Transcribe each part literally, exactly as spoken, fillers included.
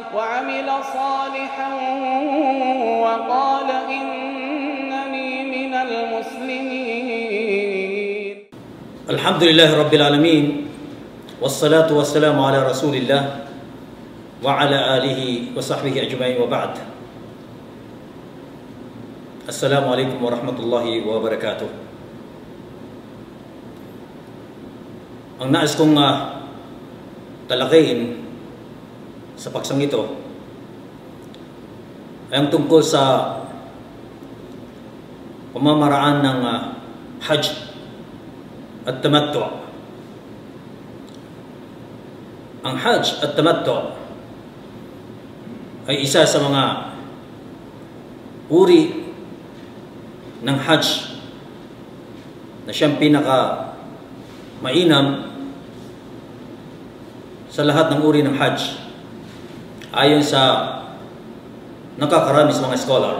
وعمل صالحا وقال إنني من المسلمين. الحمد لله رب العالمين والصلاة والسلام على رسول الله وعلى آله وصحبه أجمعين وبعد. السلام عليكم ورحمة الله وبركاته. Ang nais kong uh, talakayin sa paksang ito ay ang tungkol sa pamamaraan ng uh, Hajj at Tamattu. Ang Hajj at Tamattu ay isa sa mga uri ng Hajj na siyang pinaka mainam sa lahat ng uri ng Hajj ayon sa nakakarami sa mga scholar.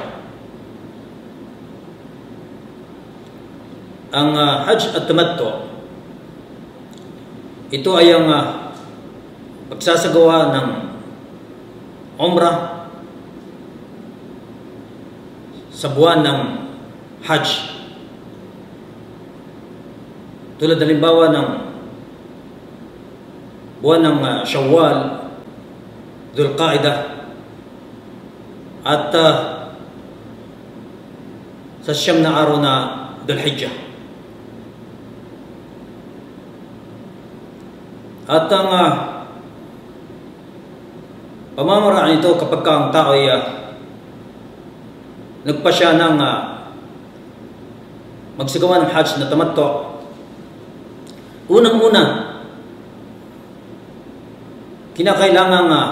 Ang uh, Hajj at Tamattu, ito ay ang uh, pagsasagawa ng Umrah sa buwan ng Hajj. Tulad halimbawa ng buwan ng uh, Shawwal, Dhul Qa'dah, at uh, sa siyam na araw na Dhul Hijjah. At ang uh, pamamaraan ito kapag ka ang tao ay uh, nagpasya ng uh, magsagawa ng Hajj na Tamattu, unang-una, kinakailangan uh,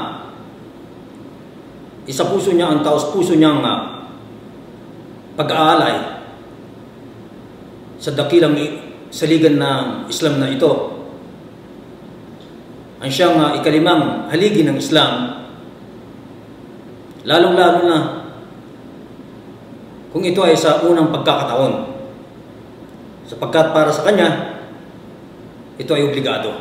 isa puso niya ang taos puso niyang uh, pag-aalay sa dakilang saligan ng Islam na ito. Ang siyang uh, ikalimang haligi ng Islam, lalong-lalo na kung ito ay sa unang pagkakataon, sapagkat para sa kanya ito ay obligado.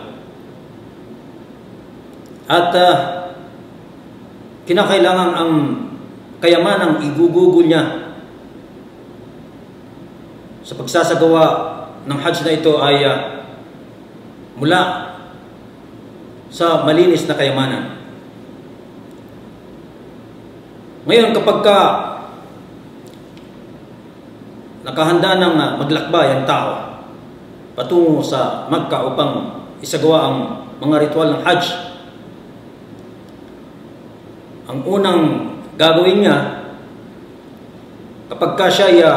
At uh, kinakailangan ang kayamanang igugugol niya sa pagsasagawa ng Hajj na ito ay uh, mula sa malinis na kayamanan. Ngayon, kapag ka nakahanda ng uh, maglakbay ang tao patungo sa Makkah upang isagawa ang mga ritual ng Hajj, ang unang gagawin niya kapag ka siya ay uh,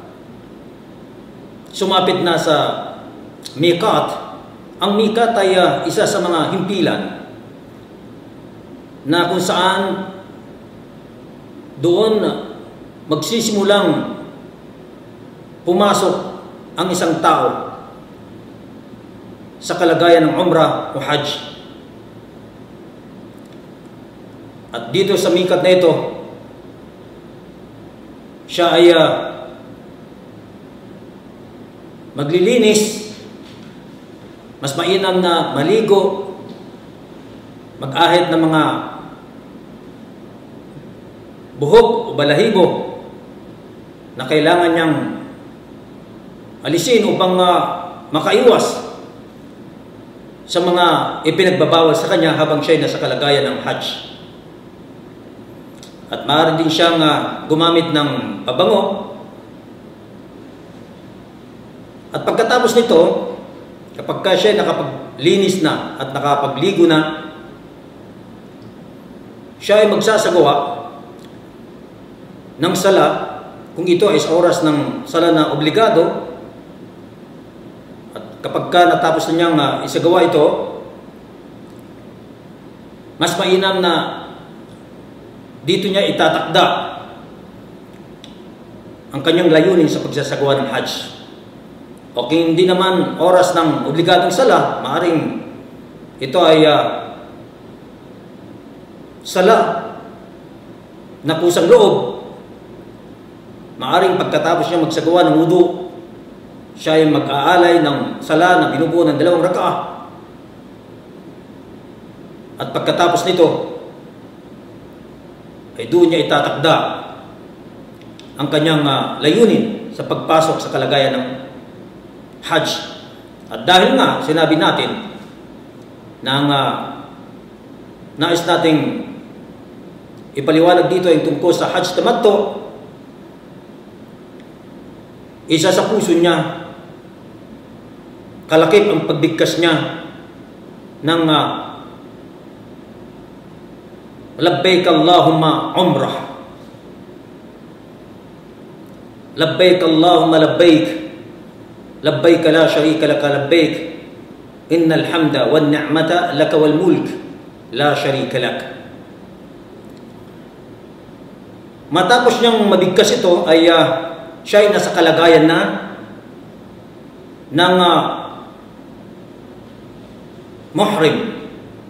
sumapit na sa Miqat. Ang Miqat ay uh, isa sa mga himpilan na kung saan doon magsisimulang pumasok ang isang tao sa kalagayan ng Umrah o Hajj. At dito sa Miqat na ito, siya ay uh, maglilinis, mas mainam na maligo, mag-ahit ng mga buhok o balahibo na kailangan niyang alisin upang uh, makaiwas sa mga ipinagbabawal sa kanya habang siya ay nasa kalagayan ng Hajj. At maaari din siyang uh, gumamit ng pabango. At pagkatapos nito, kapag ka siya ay nakapaglinis na at nakapagligo na, siya ay magsasagawa ng sala, kung ito ay sa oras ng sala na obligado. At kapag ka natapos na niyang uh, isagawa ito, mas mainam na dito niya itatakda ang kanyang layunin sa pagsasagawa ng Hajj. O kung hindi naman oras ng obligadong sala, maaaring ito ay uh, sala na kusang loob. Maaaring pagkatapos niya magsagawa ng wudu, siya ay mag-aalay ng sala na binubuo ng dalawang rakaah. At pagkatapos nito, ay doon niya itatakda ang kanyang uh, layunin sa pagpasok sa kalagayan ng Hajj. At dahil nga sinabi natin na ang uh, nais nating ipaliwanag dito ay tungkol sa Hajj Tamattu, isa sa puso niya, kalakip ang pagbigkas niya ng uh, labbaik Allahumma umrah, labbaik Allahumma labbaik, labbaik la sharika laka labbaik, innal hamda wan ni'mata laka wal mulk la sharika lak. Matapos niyang mabigkas ito ay uh, siya ay nasa kalagayan na ng uh, muhrim.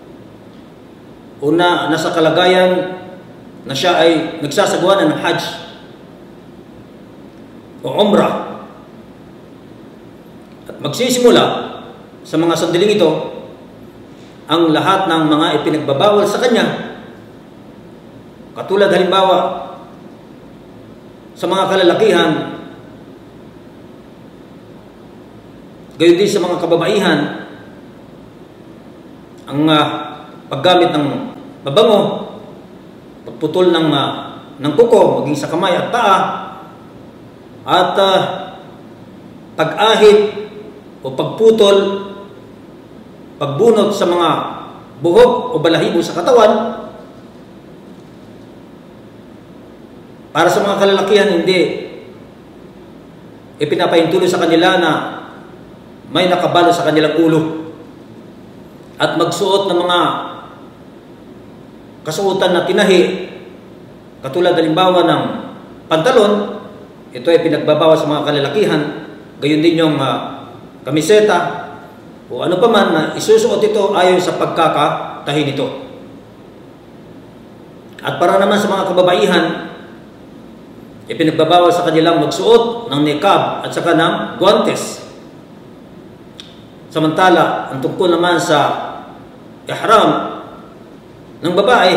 Una, nasa kalagayan na siya ay nagsasagawa ng Hajj o Umrah. At magsisimula sa mga sandaling ito ang lahat ng mga ipinagbabawal sa kanya, katulad halimbawa sa mga kalalakihan, gayon din sa mga kababaihan, ang uh, paggamit ng mabango, pagputol ng, uh, ng kuko, maging sa kamay at paa, at uh, pag-ahit o pagputol, pagbunot sa mga buhok o balahibo sa katawan. Para sa mga kalalakihan, hindi ipinapahintulo sa kanila na may nakabalo sa kanilang ulo at magsuot ng mga kasuotan na tinahi, katulad halimbawa ng pantalon. Ito ay pinagbabawal sa mga kalalakihan. Gayon din yung uh, kamiseta o ano pa man na isusuot ito ayon sa pagkakatahi nito. At para naman sa mga kababaihan, ipinagbabawal sa kanilang magsuot ng niqab at saka ng guantes. Samantala, ang tungkol naman sa ihram ng babae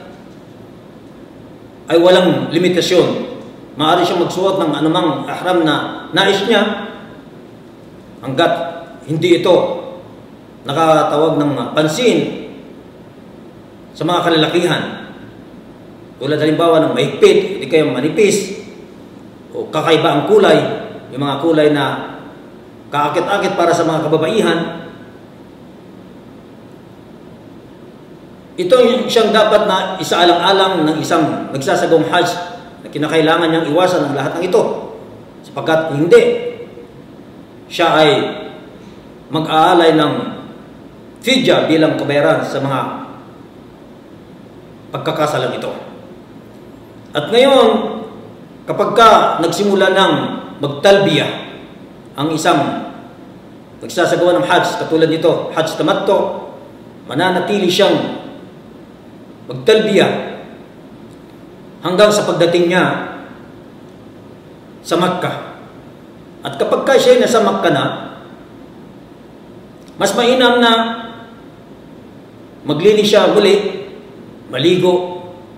ay walang limitasyon. Maaari siyang magsuot ng anumang ihram na nais niya hanggat hindi ito nakatawag ng pansin sa mga kalalakihan. Tulad halimbawa ng mahigpit, hindi kayo manipis, o kakaiba ang kulay, yung mga kulay na kaakit-akit para sa mga kababaihan. Ito yung siyang dapat na isaalang-alang ng isang nagsasagawang Hajj na kinakailangan niyang iwasan ang lahat ng ito, sapagkat hindi siya ay mag-aalay ng fidya bilang kabayaran sa mga pagkakasalang ito. At ngayon, kapag ka nagsimula ng magtalbiya ang isang nagsasagawa ng Hajj, katulad nito, Hajj Tamattu, mananatili siyang magtalbiya hanggang sa pagdating niya sa Makkah. At kapag ka siya ay nasa Makkah na, mas mainam na maglinis siya muli, maligo.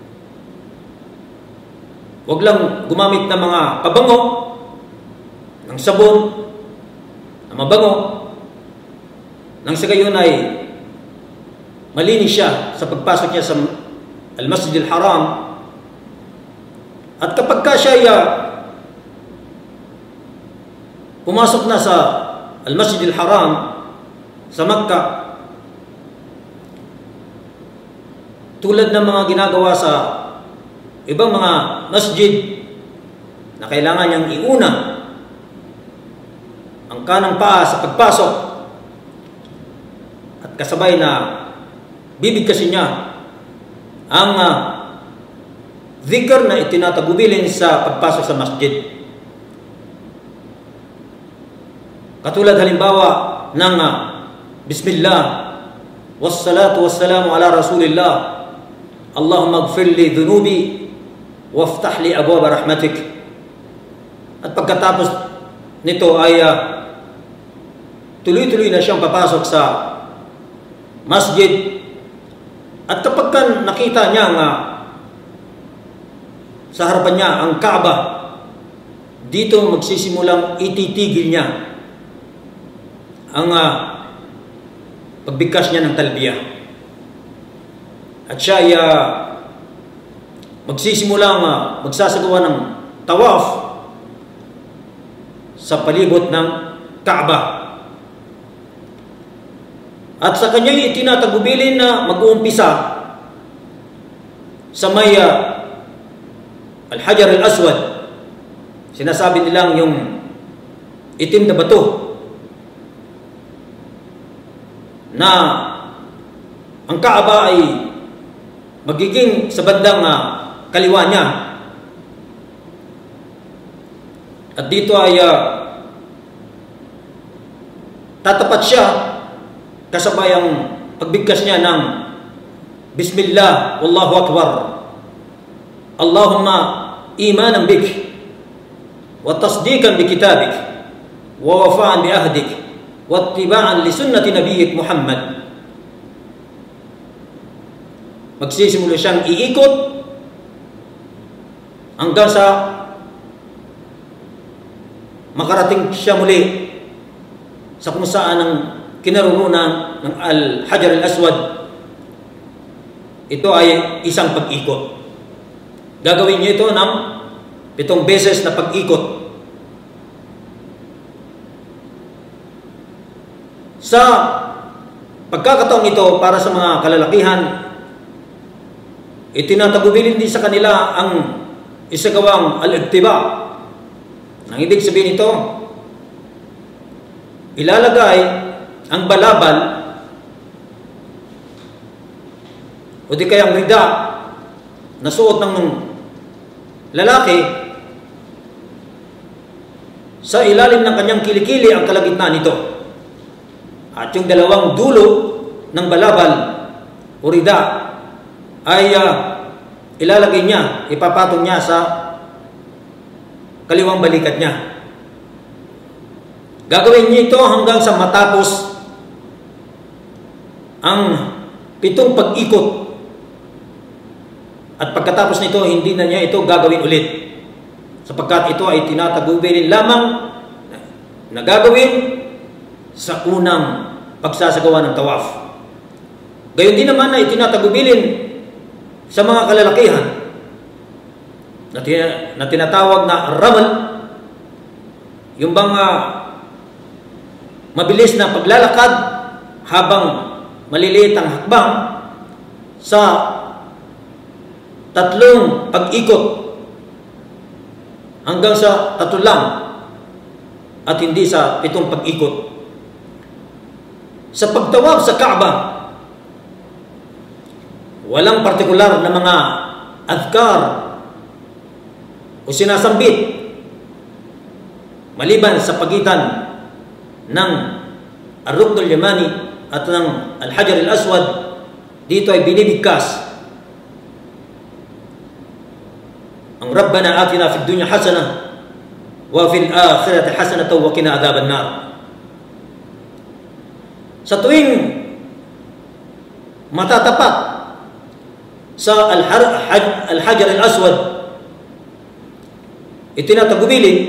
Huwag lang gumamit ng mga pabango, ng sabon, na mabango, nang sa gayon ay malinis siya sa pagpasok niya sa Al-Masjid Al-Haram. At kapag ka siya ay uh, pumasok na sa Al-Masjid Al-Haram sa Makkah, tulad ng mga ginagawa sa ibang mga masjid na kailangan niyang iuna ang kanang paa sa pagpasok at kasabay na bibigkasin niya ang uh, dhikr na itinatagubilin sa pagpasok sa masjid. Katulad halimbawa ng uh, Bismillah wassalatu wassalamu ala Rasulillah, Allahumma ighfir li dhunubi waftah li abwaab rahmatik. At pagkatapos nito ay uh, tuloy-tuloy na siyang papasok sa masjid. At kapag nakita niya nga sa harapan niya ang Kaaba, dito magsisimulang ititigil niya ang uh, pagbigkas niya ng talbiyah. At siya ay uh, magsisimulang uh, magsasagawa ng tawaf sa palibot ng Kaaba. At sa kanyang itinatagubilin na mag-uumpisa sa may uh, Al-Hajar al-Aswad, sinasabi nilang yung itim na bato na ang Kaaba ay magiging sa bandang uh, kaliwa niya. At dito ay uh, tatapat siya kasabay ang pagbigkas niya ng Bismillah, Wallahu Akbar, Allahumma imanan bik wa tasdiqan bi kitabik wa wafa'an bi ahdik wa ittiba'an li sunnati nabiyyik Muhammad. Magsisimula siyang iikot hanggang sa makarating siya muli sa kung saan ang kinaroroonan ng Al-Hajar al-Aswad. Ito ay isang pag-ikot. Gagawin niyo ito ng pitong beses na pag-ikot. Sa pagkakataong ito, para sa mga kalalakihan, itinatagubilin din sa kanila ang isagawang al-iktiba. Nang ibig sabihin ito, ilalagay ang balabal o di kayang rida na suot ng lalaki sa ilalim ng kanyang kilikili ang kalagitnaan nito. At yung dalawang dulo ng balabal o rida ay uh, ilalagay niya, ipapatong niya sa kaliwang balikat niya. Gagawin niya ito hanggang sa matapos ang pitong pag-ikot. At pagkatapos nito, hindi na niya ito gagawin ulit. Sapagkat ito ay tinatagubilin lamang na gagawin sa unang pagsasagawa ng tawaf. Gayon din naman na itinatagubilin sa mga kalalakihan na, na tinatawag na ramal, yung bang uh, mabilis na paglalakad habang maliliit ang hakbang sa tatlong pag-ikot hanggang sa tatlo lang at hindi sa pitong pag-ikot. Sa pagtawaf sa Kaaba, walang partikular na mga adhkar o sinasambit maliban sa pagitan ng Ar-Rukn al-Yamani at ng Al-Hajar al-Aswad. Dito ay binibigkas ang Rabbana atina fid dunya hasana wa fil akhirati hasanatan wa qina adhaban nar. Sa tuwing matatapat sa Al-Hajar al-Aswad, itinatagubilin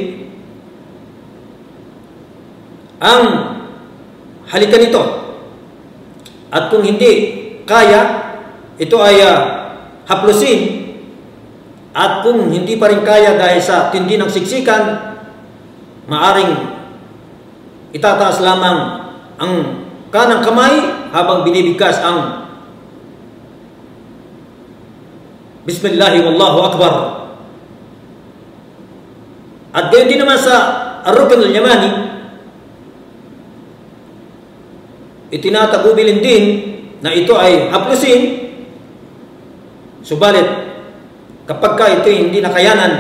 ang halikan nito. At kung hindi kaya, ito ay uh, haplusin. At kung hindi pa rin kaya dahil sa tindi ng siksikan, maaring itataas lamang ang kanang kamay habang binibigkas ang Bismillahi Wallahu Akbar. At gayon din naman sa Ar-Rukn al-Yamani, itinatagubilin din na ito ay haplusin. Subalit, kapag ka ito hindi nakayanan,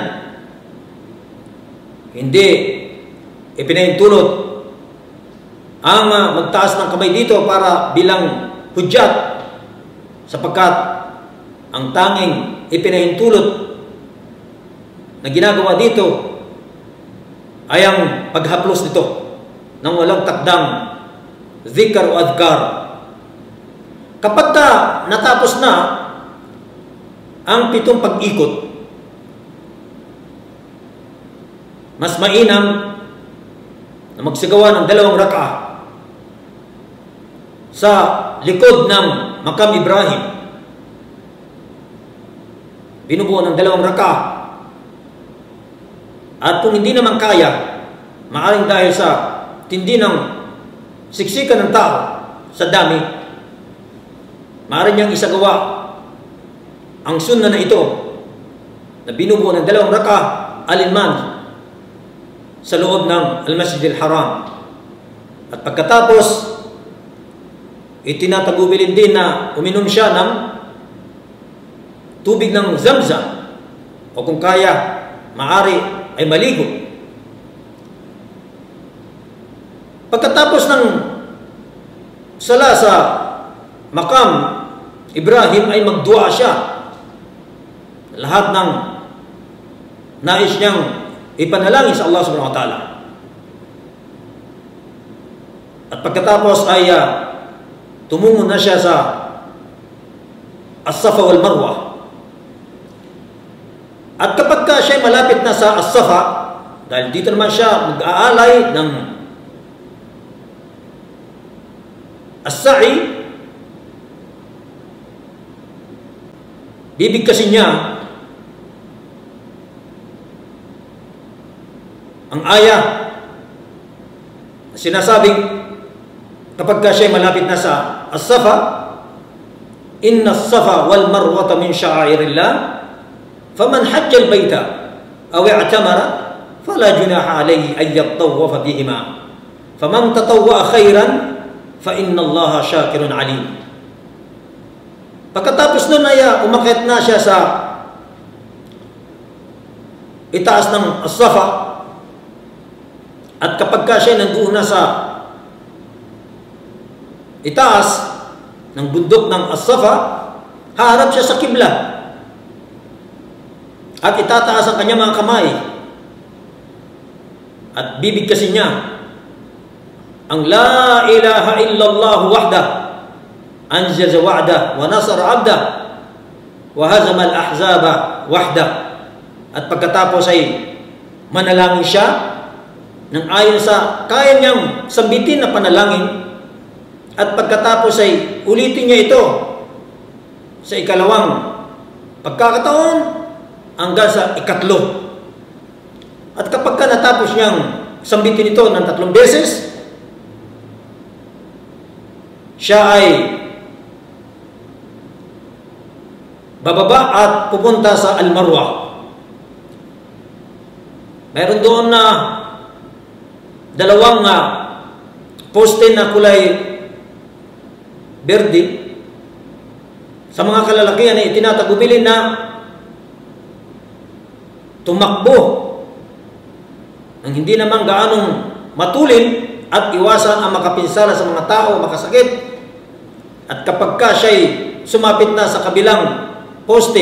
hindi ipinahintulot ang uh, magtaas ng kamay dito para bilang hudyat, sapagkat ang tanging ipinahintulot na ginagawa dito ay ang paghaplos nito ng walang takdang zikr o adhkar. Kapag ka natapos na ang pitong pag-ikot, mas mainam na magsagawa ng dalawang raka sa likod ng Makam Ibrahim. Binubuo ng dalawang raka. At kung hindi naman kaya, maaaring dahil sa tindi ng siksikan ng tao sa dami, maaari niyang isagawa ang sunna na ito na binubuo ng dalawang raka alinman sa loob ng Al-Masjid Al-Haram. At pagkatapos, itinatagubilin din na uminom siya ng tubig ng Zamzam, o kung kaya, maaari ay maligo. Pagkatapos ng sala sa Makam Ibrahim ay magdua siya. Lahat ng nais niyang ipanalangin sa Allah subhanahu wa ta'ala. At pagkatapos ay uh, tumungo na siya sa As-Safa wal Marwa. At kapag ka siya malapit na sa As-Safa, dahil dito naman siya mag-aalay ng As-Sa'i, bibigkasin niya ang ayah na sinasabing kapag ka siya malapit na sa As-Safa, inna as-Safa wal Marwata min sha'airillah, faman hajja al-bayta aw i'tamara fala junaha alayhi an yattawafa bihima, faman tatawwa khairan fa inna Allaha syakirun alim. Pagkatapos nun ay umakyat na siya sa itaas ng As-Safa, at kapag ka siya nandoon na sa itaas ng bundok ng As-Safa, haharap siya sa kibla at itataas ang kanyang mga kamay at bibigkasin niya ang La ilaha illallah wahda anjaza wa'da wa nasara 'abda wa hazama al-ahzaba wahda. At pagkatapos ay manalangin siya nang ayon sa kaya niyang sambitin na panalangin, at pagkatapos ay ulitin niya ito sa ikalawang pagkakataon hanggang sa ikatlo. At kapag ka natapos niyang sambitin ito ng tatlong beses, siya ay bababa at pupunta sa Al-Marwa. Mayroon doon na dalawang uh, poste na kulay berde. Sa mga kalalakihan ay itinatagubilin na tumakbo ang hindi naman gaanong matulin at iwasan ang makapinsala sa mga tao, makasakit. At kapag ka siya'y sumapit na sa kabilang poste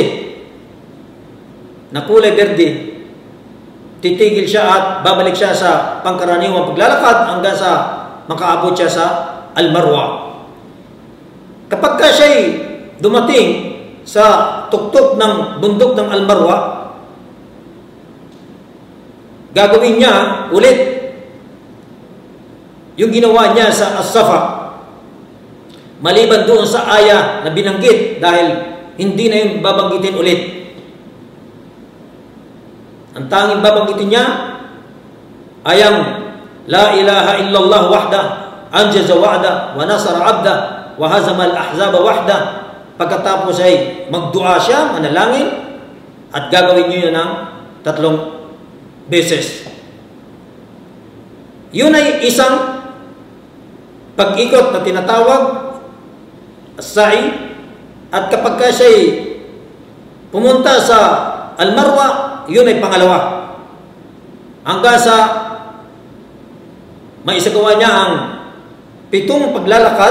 na kulay berde, titigil siya at babalik siya sa pangkaraniwang paglalakad hanggang sa makaabot siya sa Al-Marwa. Kapag ka siya'y dumating sa tuktok ng bundok ng Al-Marwa, gagawin niya ulit yung ginawa niya sa As-Safa, maliban doon sa aya na binanggit, dahil hindi na yung babanggitin ulit. Ang tanging babanggitin niya ay ang La ilaha illallah wahda anjaza wa'da wa nasara 'abda wa hazama al-ahzaba wahda. Pagkatapos ay magdua siya, manalangin, at gagawin niyo yun ng tatlong beses. Yun ay isang pag-ikot na tinatawag as-sa'i. At kapag ka siya'y pumunta sa Al-Marwa, yun ay pangalawa. Hanggang sa maisagawa niya ang pitong paglalakad,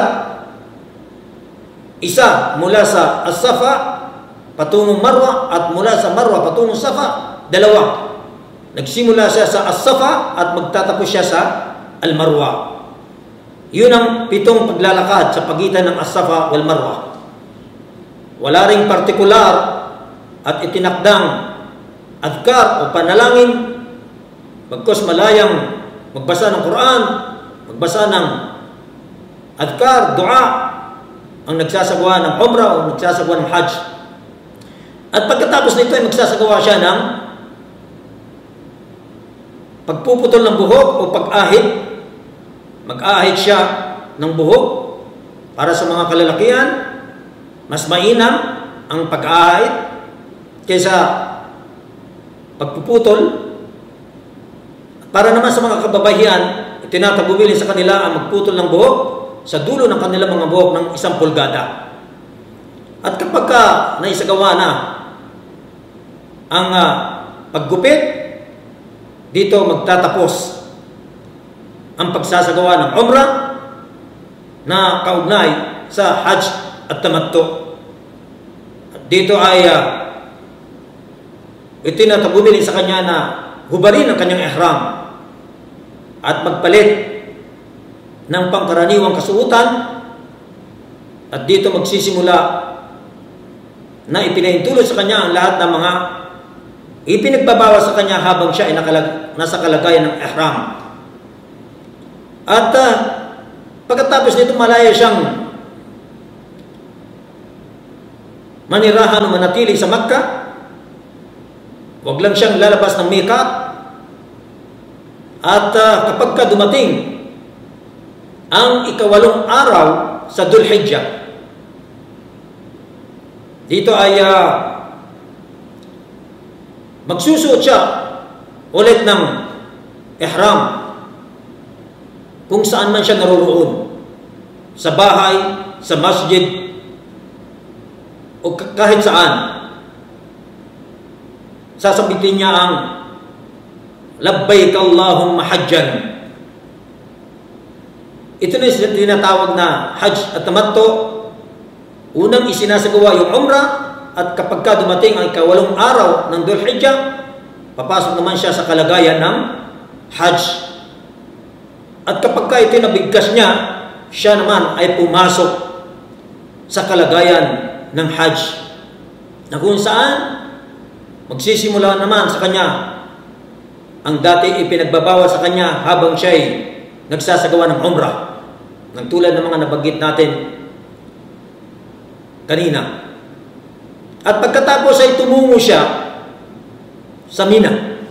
isa mula sa As-Safa patungong Marwa, at mula sa Marwa patungong Safa, dalawa. Nagsimula siya sa As-Safa at magtatapos siya sa Al-Marwa. Yun ang pitong paglalakad sa pagitan ng As-Safa wal Marwa. Wala ring partikular at itinakdang adhkar o panalangin bagkus malayang magbasa ng Quran, magbasa ng adhkar, dua, ang nagsasagawa ng umrah o nagsasagawa ng hajj. At pagkatapos nito ay magsasagawa siya ng pagpuputol ng buhok o pag-ahit. Mag-ahit siya ng buhok para sa mga kalalakihan. Mas mainam ang pag-ahit kaysa pagpuputol. Para naman sa mga kababaihan, itinatagubilin sa kanila ang magputol ng buhok sa dulo ng kanilang mga buhok ng isang pulgada. At kapag ka naisagawa na ang uh, paggupit, dito magtatapos ang pagsasagawa ng umrah na kaugnay sa hajj at tamattu. At dito ay uh, itinatagubilin sa kanya na hubarin ang kanyang ihram at magpalit ng pangkaraniwang kasuotan, at dito magsisimula na ipinahintulot sa kanya ang lahat ng mga ipinagbabawal sa kanya habang siya ay nakalag, nasa kalagayan ng ihram. At uh, pagkatapos nito malaya siyang manirahan o manatili sa Makkah. Huwag lang siyang lalabas ng miqat. At uh, kapag ka dumating ang ikawalong araw sa Dhul Hijjah, dito ay uh, magsusuot siya ulit ng ihram kung saan man siya naroroon, sa bahay, sa masjid, o kahit saan. Sasabitin niya ang labbaik Allahumma hajjan. Ito na yung tinatawag na hajj at tamattu. Unang isinasagawa yung umrah, at kapag ka dumating ang ikawalong araw ng Dhul Hijjah, papasok naman siya sa kalagayan ng hajj. At kapag ka ito nabigkas niya, siya naman ay pumasok sa kalagayan ng hajj, na kung saan magsisimula naman sa kanya ang dati ipinagbabawal sa kanya habang siya ay nagsasagawa ng umrah, ng tulad ng mga nabanggit natin kanina. At pagkatapos ay tumungo siya sa Mina.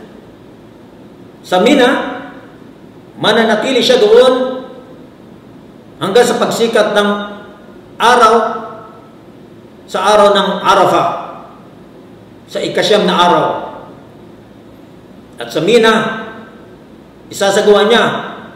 Sa Mina, mananatili siya doon hanggang sa pagsikat ng araw, sa araw ng Arafah, sa ikasyam na araw. At sa Mina, isasagawa niya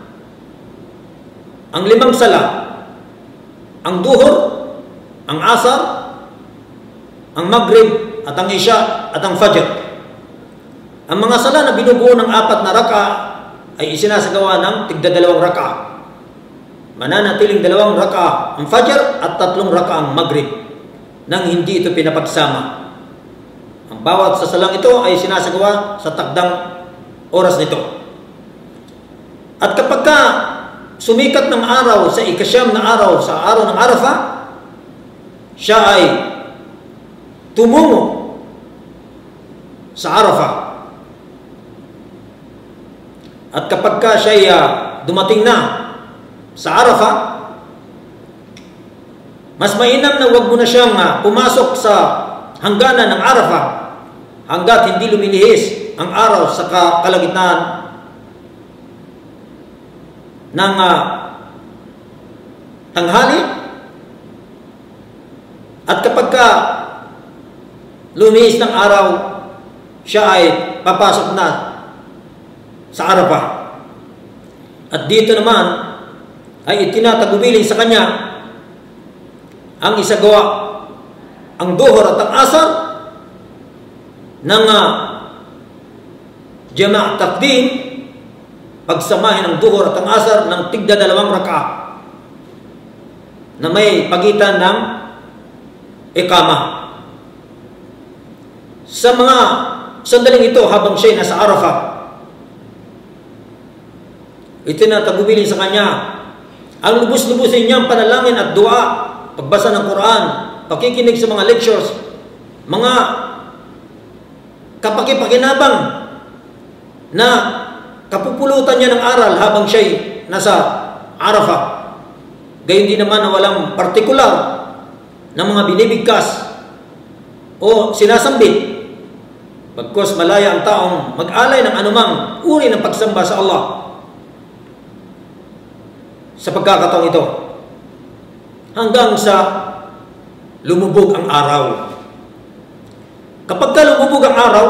ang limang sala, ang duhur, ang asar, ang maghrib, at ang isya, at ang fajr. Ang mga sala na binubuo ng apat na raka ay isinasagawa ng tigdadalawang raka. Mananatiling dalawang raka ang fajr at tatlong raka ang maghrib, nang hindi ito pinapagsama. Ang bawat sa salang ito ay sinasagawa sa takdang oras nito. At kapag ka sumikat ng araw sa ikasyam na araw, sa araw ng Arafah, siya ay tumungo sa Arafah. At kapag ka siya ay uh, dumating na sa Arafah, mas mainam na huwag mo na siyang uh, pumasok sa hangganan ng Arafah hanggat hindi lumilihis ang araw sa kalagitnaan ng uh, tanghali. At kapag ka lumihis ng araw, siya ay papasok na sa Arafah. At dito naman ay itinatagubilin sa kanya ang isagawa ang duhur at ang asar ng uh, jama' taqdim, pagsamahin ang duhur at ang asar ng tigda dalawang raka na may pagitan ng iqamah. Sa mga sandaling ito habang siya nasa Arafah, itinatagubilin sa kanya ang lubos-lubusin niyang panalangin at dua, pagbasa ng Quran, pakikinig sa mga lectures, mga kapakipakinabang na kapupulutan niya ng aral habang siya'y nasa Arafah. Gayon din naman na walang partikular na mga binibigkas o sinasambit. Pagkos malaya ang taong mag-alay ng anumang uri ng pagsamba sa Allah sa pagkakataong ito. Hanggang sa lumubog ang araw. Kapag ka lumubog ang araw,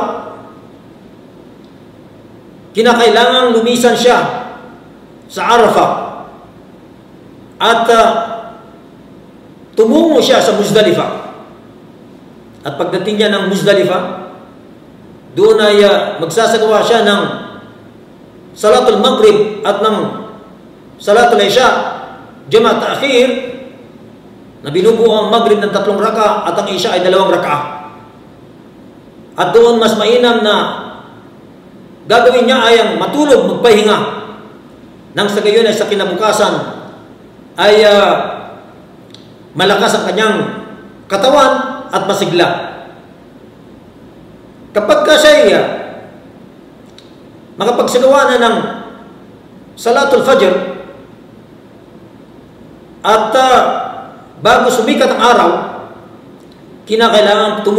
kinakailangang lumisan siya sa Arafah at uh, tumungo siya sa Muzdalifah. At pagdating niya ng Muzdalifah, doon ay uh, magsasagawa siya ng Salatul Maghrib at ng Salatul Isha, Jamaat Ta'khir, na binubuo ang Maghrib ng tatlong raka at ang Isha ay dalawang raka. At doon mas mainam na gagawin niya ay ang matulog, magpahinga, nang sa gayon ay sa kinabukasan ay uh, malakas ang kanyang katawan at masigla. Kapag ka siya uh, makapagsagawa na ng Salatul Fajr at uh, bago sumikat ang araw, kinakailangan tumulog